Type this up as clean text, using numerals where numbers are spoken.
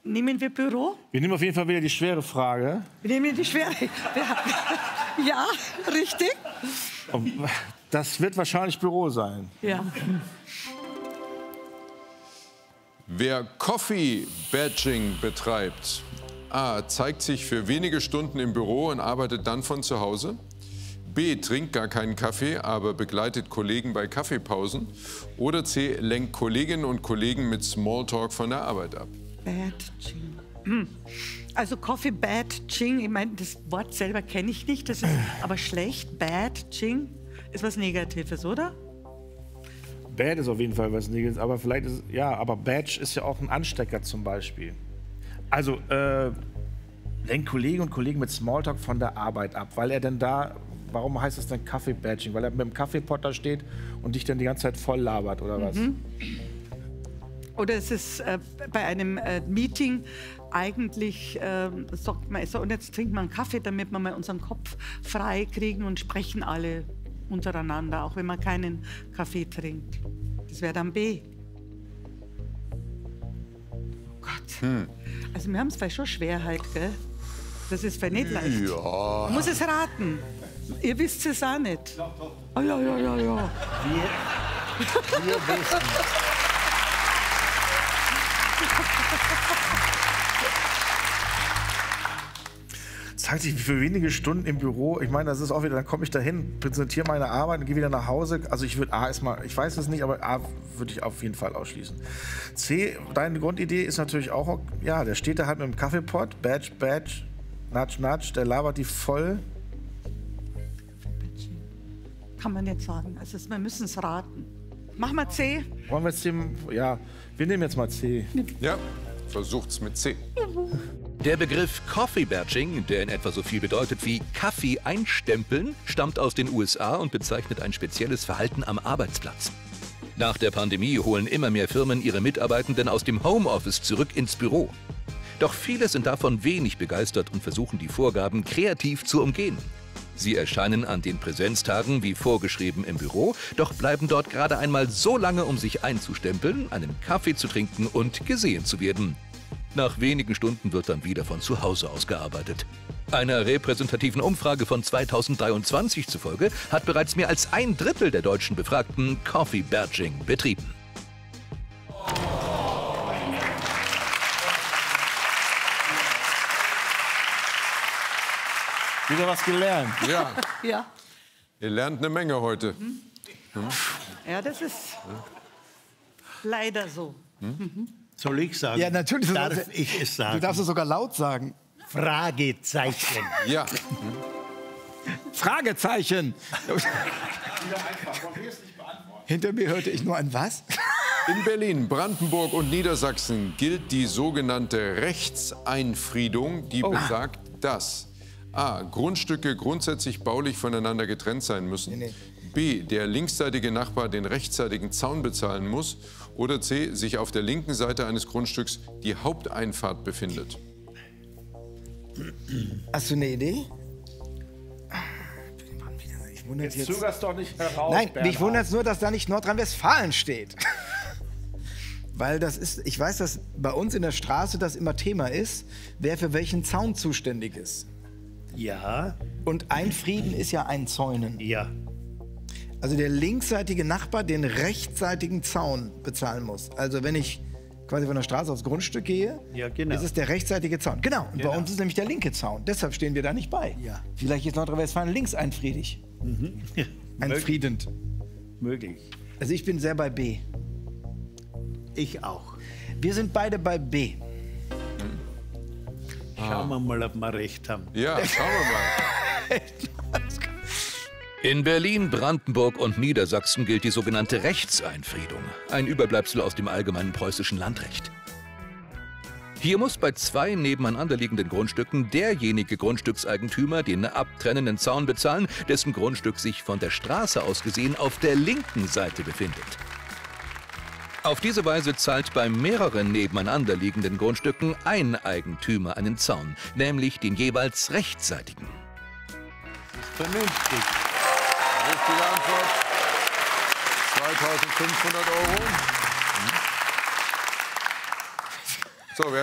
Nehmen wir Büro? Wir nehmen auf jeden Fall wieder die schwere Frage. Wir nehmen die schwere. Ja, richtig. Das wird wahrscheinlich Büro sein. Ja. Wer Coffee-Badging betreibt, A, zeigt sich für wenige Stunden im Büro und arbeitet dann von zu Hause. B, trinkt gar keinen Kaffee, aber begleitet Kollegen bei Kaffeepausen. Oder C, lenkt Kolleginnen und Kollegen mit Smalltalk von der Arbeit ab. Badging. Also Coffee Badging, ich meine, das Wort selber kenne ich nicht, das ist aber schlecht. Badging ist was Negatives, oder? Bad ist auf jeden Fall was Negatives, aber vielleicht ist ja, aber Badge ist ja auch ein Anstecker zum Beispiel. Also lenkt Kollegen und Kollegen mit Smalltalk von der Arbeit ab, weil er denn da, warum heißt das dann Kaffee-Badging? Weil er mit dem Kaffeepot da steht und dich dann die ganze Zeit voll labert oder was? Oder es ist bei einem Meeting eigentlich, sagt man, so, und jetzt trinkt man einen Kaffee, damit wir mal unseren Kopf frei kriegen und sprechen alle untereinander, auch wenn man keinen Kaffee trinkt. Das wäre dann B. Oh Gott. Also wir haben es vielleicht schon schwer heute, gell? Das ist vielleicht nicht leicht. Ja. Man muss es raten. Ihr wisst es auch nicht. Doch, doch. Oh, ja. Wir wissen. Zeigt sich für wenige Stunden im Büro. Ich meine, das ist auch wieder, dann komme ich dahin, präsentiere meine Arbeit und gehe wieder nach Hause. Also ich würde A erstmal, ich weiß es nicht, aber A würde ich auf jeden Fall ausschließen. C, deine Grundidee ist natürlich auch, ja, der steht da halt mit dem Kaffeepot, Badge, Nudge, der labert die voll. Kann man nicht sagen. Also wir müssen es raten. Machen wir C. Wollen wir jetzt ja, wir nehmen jetzt mal C. Ja, versucht's mit C. Der Begriff Coffee Badging, der in etwa so viel bedeutet wie Kaffee einstempeln, stammt aus den USA und bezeichnet ein spezielles Verhalten am Arbeitsplatz. Nach der Pandemie holen immer mehr Firmen ihre Mitarbeitenden aus dem Homeoffice zurück ins Büro. Doch viele sind davon wenig begeistert und versuchen die Vorgaben kreativ zu umgehen. Sie erscheinen an den Präsenztagen wie vorgeschrieben im Büro, doch bleiben dort gerade einmal so lange, um sich einzustempeln, einen Kaffee zu trinken und gesehen zu werden. Nach wenigen Stunden wird dann wieder von zu Hause aus gearbeitet. Einer repräsentativen Umfrage von 2023 zufolge hat bereits mehr als 1/3 der deutschen Befragten Coffee Badging betrieben. Wieder was gelernt. Ja, Ja. ihr lernt eine Menge heute. Ja, das ist leider so. Soll ich sagen? Ja, natürlich. Darf ich es sagen? Du darfst es sogar laut sagen. Fragezeichen. Ja. Fragezeichen. Hinter mir hörte ich nur ein Was? In Berlin, Brandenburg und Niedersachsen gilt die sogenannte Rechtseinfriedung, die besagt, dass A. Grundstücke grundsätzlich baulich voneinander getrennt sein müssen. B. Der linksseitige Nachbar den rechtsseitigen Zaun bezahlen muss. Oder C. Sich auf der linken Seite eines Grundstücks die Haupteinfahrt befindet. Hast du eine Idee? Ich wundere Jetzt zögerst doch nicht heraus. Nein, Bernhard. mich wundert es nur, dass da nicht Nordrhein-Westfalen steht. Weil das ist, ich weiß, dass bei uns in der Straße das immer Thema ist, wer für welchen Zaun zuständig ist. Ja, Und einfrieden ist ja einzäunen. ja. Also der linksseitige Nachbar den rechtsseitigen Zaun bezahlen muss. Also wenn ich quasi von der Straße aufs Grundstück gehe, Ja, genau. ist es der rechtsseitige Zaun. Genau, und bei uns ist nämlich der linke Zaun. Deshalb stehen wir da nicht bei. Ja. Vielleicht ist Nordrhein-Westfalen links einfriedig. Einfriedend. Möglich. Also ich bin sehr bei B. Ich auch. Wir sind beide bei B. Schauen wir mal, ob wir recht haben. Ja, schauen wir mal. In Berlin, Brandenburg und Niedersachsen gilt die sogenannte Rechtseinfriedung, ein Überbleibsel aus dem allgemeinen preußischen Landrecht. Hier muss bei 2 nebeneinander liegenden Grundstücken derjenige Grundstückseigentümer den abtrennenden Zaun bezahlen, dessen Grundstück sich von der Straße aus gesehen auf der linken Seite befindet. Auf diese Weise zahlt bei mehreren nebeneinander liegenden Grundstücken ein Eigentümer einen Zaun, nämlich den jeweils rechtsseitigen. Vernünftig. Richtige Antwort. 2.500 €. So, wer